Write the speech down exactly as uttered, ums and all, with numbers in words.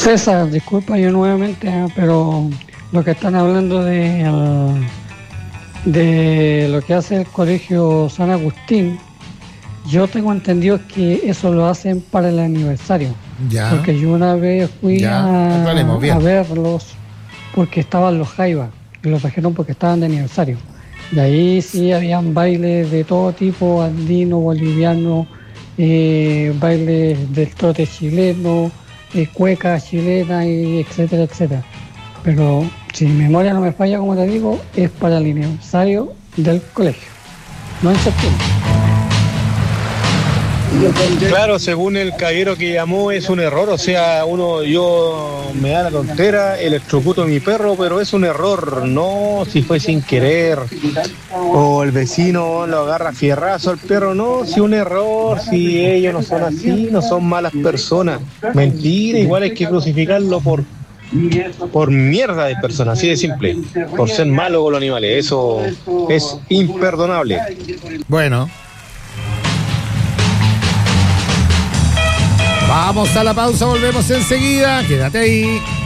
César, disculpa yo nuevamente, ¿eh? Pero lo que están hablando de, uh, de lo que hace el colegio San Agustín, yo tengo entendido que eso lo hacen para el aniversario. Ya. Porque yo una vez fui Ya, a, bien. a verlos porque estaban los Jaivas y los trajeron porque estaban de aniversario. Y ahí sí habían bailes de todo tipo, andino, boliviano, eh, bailes del trote chileno, eh, cueca chilena, y etcétera, etcétera. Pero si mi memoria no me falla, como te digo, es para el aniversario del colegio, no en septiembre. Claro, según el caballero que llamó es un error, o sea, uno, yo me da la tontera, electrocuto a mi perro, pero es un error, no si fue sin querer, o el vecino lo agarra fierrazo al perro, no, si un error, si ellos no son así, no son malas personas, mentira, igual hay que crucificarlo por, por mierda de personas, así de simple, por ser malo con los animales, eso es imperdonable. Bueno. Vamos a la pausa, volvemos enseguida. Quédate ahí.